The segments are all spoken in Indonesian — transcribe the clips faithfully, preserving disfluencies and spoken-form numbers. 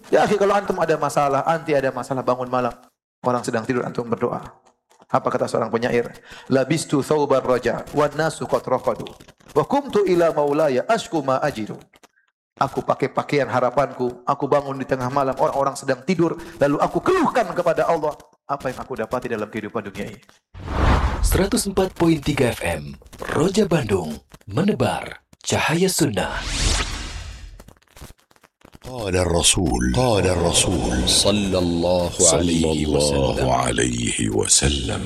Ya akhi, kalau antum ada masalah, anti ada masalah, bangun malam, orang sedang tidur, antum berdoa. Apa kata seorang penyair? Labistu thawban raja wan nasu qad raqadu wa qumtu ila maulaya ashku ma ajidu. Aku pakai pakaian harapanku, aku bangun di tengah malam, orang-orang sedang tidur, lalu aku keluhkan kepada Allah apa yang aku dapati dalam kehidupan dunia ini. seratus empat koma tiga F M Roja Bandung, menebar cahaya sunnah. قال الرسول قال الرسول صلى الله عليه وسلم عليه وسلم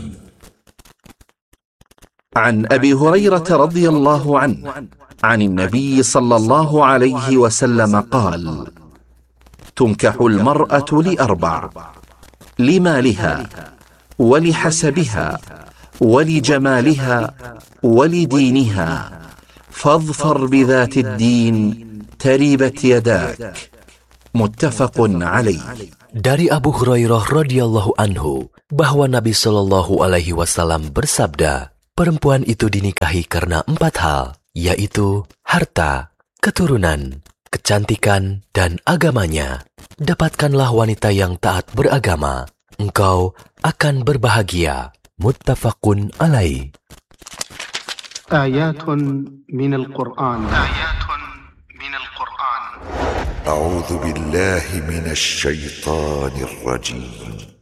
عن أبي هريرة رضي الله عنه عن النبي صلى الله عليه وسلم قال: تنكح المرأة لأربع: لمالها ولحسبها ولجمالها ولدينها فاظفر بذات الدين تربت يداك. Muttafaqun alaih. Dari Abu Hurairah radhiyallahu anhu bahwa Nabi Shallallahu alaihi wasallam bersabda, perempuan itu dinikahi karena empat hal, yaitu harta, keturunan, kecantikan, dan agamanya. Dapatkanlah wanita yang taat beragama, engkau akan berbahagia. Muttafaqun alaih. Ayatun minal Qur'an. Ayatun minal Qur'an. أعوذ بالله من الشيطان الرجيم